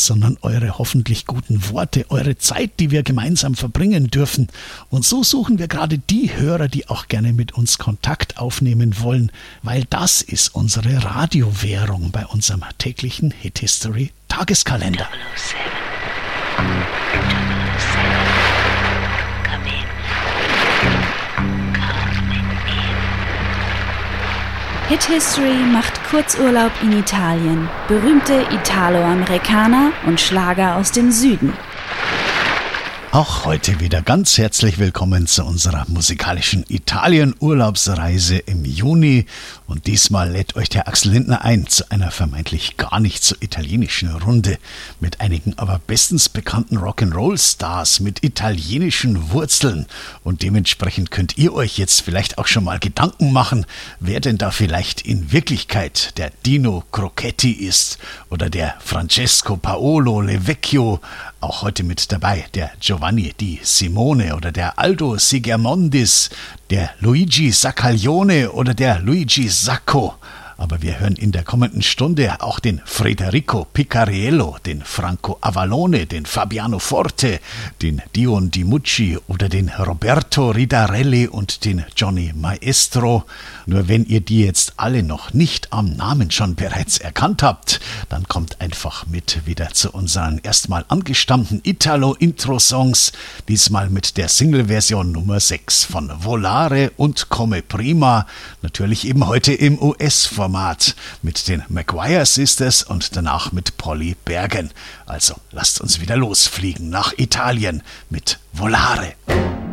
sondern eure hoffentlich guten Worte, eure Zeit, die wir gemeinsam verbringen dürfen. Und so suchen wir gerade die Hörer, die auch gerne mit uns Kontakt aufnehmen wollen, weil das ist unsere Radiowährung bei unserem täglichen Hit History Tageskalender. 007. Come in. Hit History macht Kurzurlaub in Italien. Berühmte Italo-Amerikaner und Schlager aus dem Süden. Auch heute wieder ganz herzlich willkommen zu unserer musikalischen Italien-Urlaubsreise im Juni. Und diesmal lädt euch der Axel Lindner ein zu einer vermeintlich gar nicht so italienischen Runde mit einigen aber bestens bekannten Rock'n'Roll-Stars mit italienischen Wurzeln. Und dementsprechend könnt ihr euch jetzt vielleicht auch schon mal Gedanken machen, wer denn da vielleicht in Wirklichkeit der Dino Crocetti ist oder der Francesco Paolo Levecchio. Auch heute mit dabei der Giovanni Di Simone oder der Aldo Sigermondis, der Luigi Saccaglione oder der Luigi Sacco. Aber wir hören in der kommenden Stunde auch den Federico Picariello, den Franco Avallone, den Fabiano Forte, den Dion Di Mucci oder den Roberto Ridarelli und den Johnny Maestro. Nur wenn ihr die jetzt alle noch nicht am Namen schon bereits erkannt habt, dann kommt einfach mit wieder zu unseren erstmal angestammten Italo-Intro-Songs, diesmal mit der Single-Version Nummer 6 von Volare und Come Prima, natürlich eben heute im US-Format mit den Maguire Sisters und danach mit Polly Bergen. Also lasst uns wieder losfliegen nach Italien mit Volare.